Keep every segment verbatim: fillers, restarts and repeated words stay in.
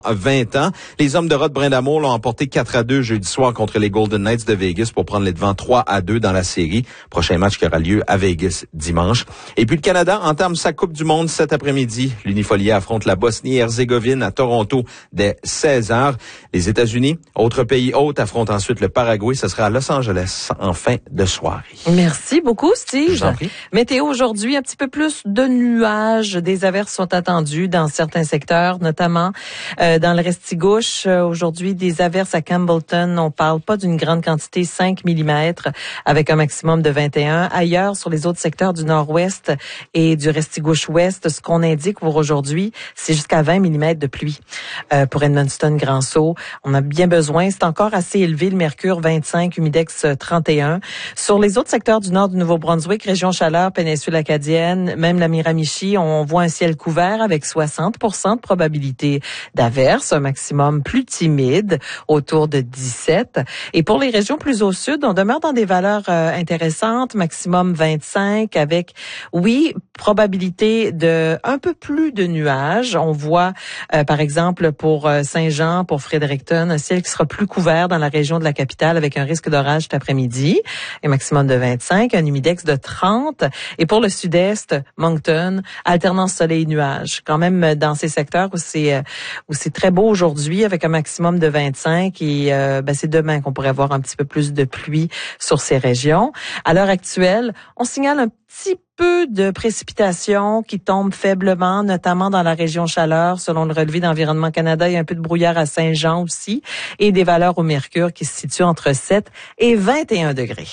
vingt ans. Les hommes de Rod Brindamour l'ont emporté quatre à deux jeudi soir contre les Golden Knights de Vegas pour prendre les devants trois à deux dans la série. Prochain match qui aura lieu à Vegas dimanche. Et puis le Canada entame sa Coupe du monde cet après-midi. L'Unifolié affronte la Bosnie-Herzégovine à Toronto dès seize heures. Les États-Unis, autre pays hôte, affrontent ensuite le Paraguay. Ce sera à Los Angeles en fin de soirée. Merci beaucoup, Steve. Je vous en prie. Météo aujourd'hui, un petit peu plus de nuages. Des averses sont attendues dans certains secteurs, notamment euh, dans le Restigouche. Euh, aujourd'hui, des averses à Campbellton. On parle pas d'une grande quantité, cinq millimètres, avec un maximum de vingt et un. Ailleurs, sur les autres secteurs du nord-ouest et du Restigouche-ouest, ce qu'on indique pour aujourd'hui, c'est jusqu'à vingt millimètres de pluie. Euh, pour Edmundston, Grand-Sault, on a bien besoin. C'est encore assez élevé, le mercure vingt-cinq, humidex trente et un. Sur les autres secteurs du nord du Nouveau-Brunswick, région chaleur, péninsule acadienne, même la Miramichi, on voit un ciel couvert avec soixante pour cent de probabilité d'averse, un maximum plus timide, autour de dix-sept. Et pour les régions plus au sud, on demeure dans des valeurs euh, intéressantes, maximum vingt-cinq, avec, oui, probabilité de un peu plus de nuages. On voit, euh, par exemple, pour euh, Saint-Jean, pour Fredericton, un ciel qui sera plus couvert dans la région de la capitale avec un risque d'orage cet après-midi, un maximum de vingt-cinq, un humidex de trente. Et pour le sud-est, Moncton, alternance soleil-nuages. Quand même dans ces secteurs où c'est où c'est très beau aujourd'hui avec un maximum de vingt-cinq et euh, ben, c'est demain qu'on pourrait avoir un petit peu plus de pluie sur ces régions. À l'heure actuelle, on signale un petit peu de précipitations qui tombent faiblement, notamment dans la région chaleur. Selon le relevé d'Environnement Canada, il y a un peu de brouillard à Saint-Jean aussi et des valeurs au mercure qui se situent entre sept et vingt et un degrés.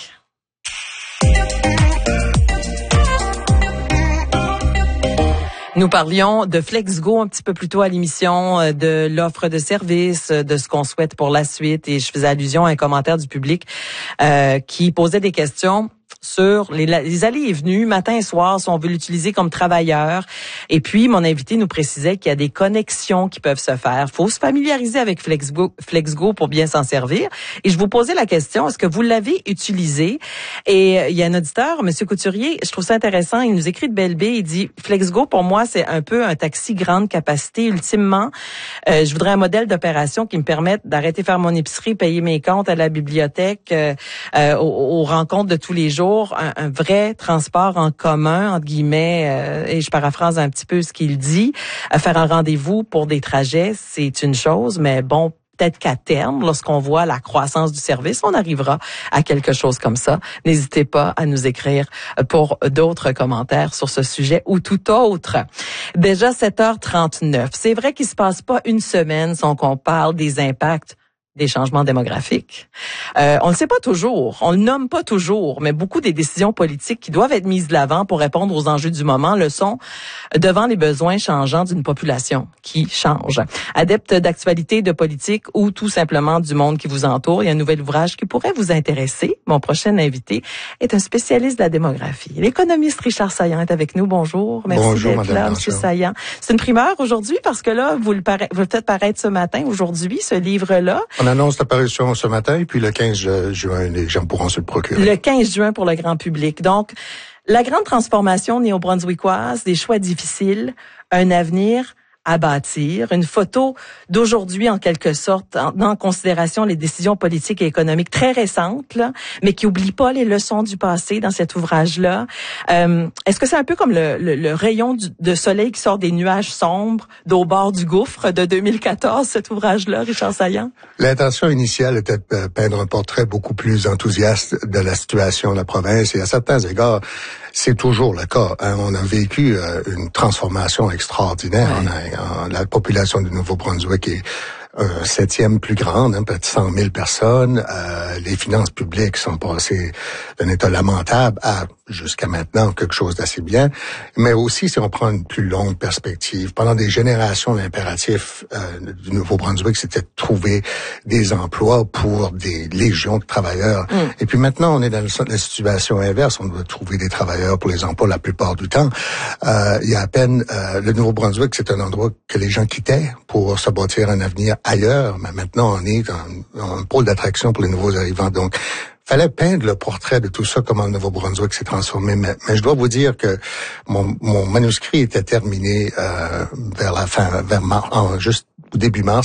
Nous parlions de FlexGo un petit peu plus tôt à l'émission, de l'offre de service, de ce qu'on souhaite pour la suite. Et je faisais allusion à un commentaire du public euh, qui posait des questions sur les, les allées et venues, matin et soir, si on veut l'utiliser comme travailleur. Et puis, mon invité nous précisait qu'il y a des connexions qui peuvent se faire. Il faut se familiariser avec FlexGo, FlexGo pour bien s'en servir. Et je vous posais la question, est-ce que vous l'avez utilisé? Et euh, il y a un auditeur, M. Couturier, je trouve ça intéressant, il nous écrit de Belle Baie, il dit, FlexGo, pour moi, c'est un peu un taxi grande capacité. Ultimement, euh, je voudrais un modèle d'opération qui me permette d'arrêter de faire mon épicerie, payer mes comptes à la bibliothèque, euh, euh, aux, aux rencontres de tous les jours. Un, un vrai transport en commun, entre guillemets, euh, et je paraphrase un petit peu ce qu'il dit. Euh, faire un rendez-vous pour des trajets, c'est une chose, mais bon, peut-être qu'à terme, lorsqu'on voit la croissance du service, on arrivera à quelque chose comme ça. N'hésitez pas à nous écrire pour d'autres commentaires sur ce sujet ou tout autre. Déjà sept heures trente-neuf. C'est vrai qu'il se passe pas une semaine sans qu'on parle des impacts des changements démographiques. Euh, on ne le sait pas toujours, on le nomme pas toujours, mais beaucoup des décisions politiques qui doivent être mises de l'avant pour répondre aux enjeux du moment le sont devant les besoins changeants d'une population qui change. Adepte d'actualité, de politique ou tout simplement du monde qui vous entoure, il y a un nouvel ouvrage qui pourrait vous intéresser. Mon prochain invité est un spécialiste de la démographie. L'économiste Richard Saillant est avec nous. Bonjour. Merci Bonjour, d'être là, M. Saillant. C'est une primeur aujourd'hui parce que là, vous le, para- vous le faites paraître ce matin, aujourd'hui, ce livre-là. On annonce l'apparition ce matin, et puis le quinze juin, les gens pourront se le procurer. Le quinze juin pour le grand public. Donc, la grande transformation néo-brunswickoise, des choix difficiles, un avenir à bâtir, une photo d'aujourd'hui en quelque sorte, en, en considération les décisions politiques et économiques très récentes, là, mais qui oublie pas les leçons du passé dans cet ouvrage-là. Euh, est-ce que c'est un peu comme le, le, le rayon du, de soleil qui sort des nuages sombres d'au bord du gouffre de deux mille quatorze, cet ouvrage-là, Richard Saillant? L'intention initiale était de peindre un portrait beaucoup plus enthousiaste de la situation de la province, et à certains égards, c'est toujours le cas. Hein. On a vécu euh, une transformation extraordinaire. Ouais. On a, on, la population du Nouveau-Brunswick est un septième plus grande, hein, peut-être cent mille personnes. Euh, les finances publiques sont passées d'un état lamentable à, jusqu'à maintenant, quelque chose d'assez bien. Mais aussi, si on prend une plus longue perspective, pendant des générations, l'impératif euh, du Nouveau-Brunswick, c'était de trouver des emplois pour des légions de travailleurs. Mm. Et puis maintenant, on est dans la situation inverse. On doit trouver des travailleurs pour les emplois la plupart du temps. Euh, il y a à peine... Euh, le Nouveau-Brunswick, c'est un endroit que les gens quittaient pour se bâtir un avenir ailleurs, mais maintenant on est dans un pôle d'attraction pour les nouveaux arrivants. Donc, fallait peindre le portrait de tout ça, comment le Nouveau-Brunswick s'est transformé. Mais, mais je dois vous dire que mon, mon manuscrit était terminé euh, vers la fin, vers mars, en, juste au début mars.